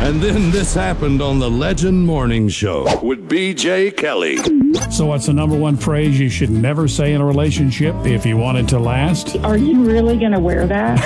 And then this happened on the Legend Morning Show with B.J. Kelly. So what's the number one phrase you should never say in a relationship if you want it to last? Are you really going to wear that?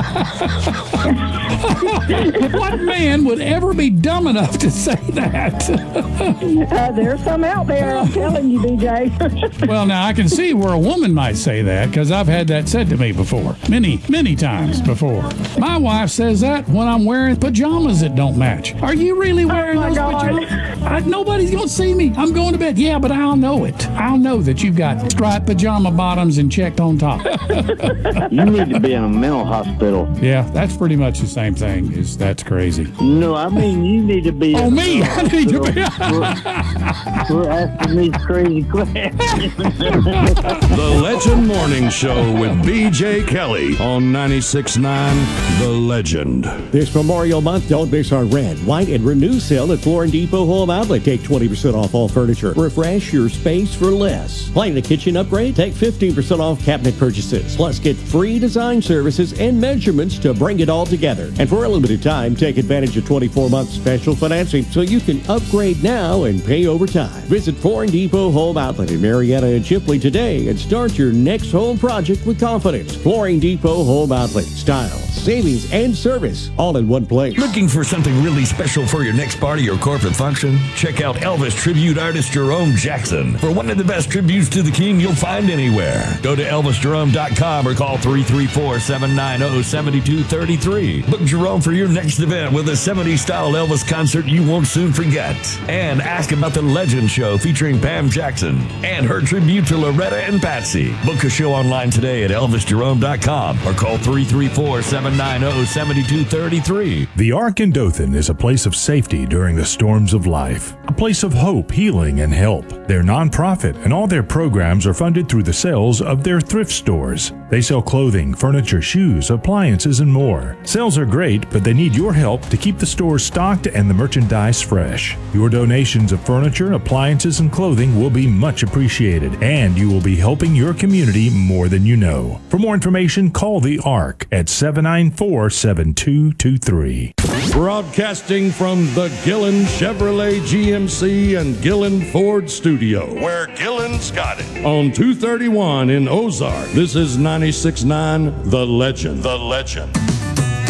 What man would ever be dumb enough to say that? There's some out there, I'm telling you, BJ. Well, now I can see where a woman might say that because I've had that said to me before. Many times before. My wife says that when I'm wearing pajamas that don't match. Are you really wearing those pajamas? Nobody's going to see me. I'm going to bed. Yeah, but I'll know it. I'll know that you've got striped pajama bottoms and checked on top. You need to be in a mental hospital. Yeah, that's pretty much the same thing. That's crazy. No, I mean, you need to be. Oh, me? I need to be. We're asking these crazy questions. The Legend Morning Show with B.J. Kelly on 96.9 The Legend. This Memorial Month, don't miss our red, white, and renew sale at Flooring Depot Home Outlet. Take 20% off all furniture. Refresh your space for less. Planning a kitchen upgrade? Take 15% off cabinet purchases. Plus, get free design services and measurements to bring it all together. And for a limited time, take advantage of 24-month special financing so you can upgrade now and pay over time. Visit Flooring Depot Home Outlet in Marietta and Chipley today and start your next home project with confidence. Flooring Depot Home Outlet. Style, savings, and service all in one place. Looking for something really special for your next party or corporate function? Check out Elvis tribute artist Jerome Jackson for one of the best tributes to the King you'll find anywhere. Go to ElvisJerome.com or call 334-790-7233. Book Jerome for your next event with a 70s-style Elvis concert you won't soon forget. And ask about the Legend Show featuring Pam Jackson and her tribute to Loretta and Patsy. Book a show online today at ElvisJerome.com or call 334-790-7233. The Ark in Dothan is a place of safety during the storms of life, a place of hope, healing, and help. They're nonprofit, and all their programs are funded through the sales of their thrift stores. They sell clothing, furniture, shoes, appliances, and more. Sales are great, but they need your help to keep the stores stocked and the merchandise fresh. Your donations of furniture, appliances, and clothing will be much appreciated, and you will be helping your community more than you know. For more information, call the Ark at 794-7223. Broadcasting from the Gillen Chevrolet GMC and Gillen Ford studio, where Gillen's got it. On 231 in Ozark, this is 96.9 The Legend. The Legend.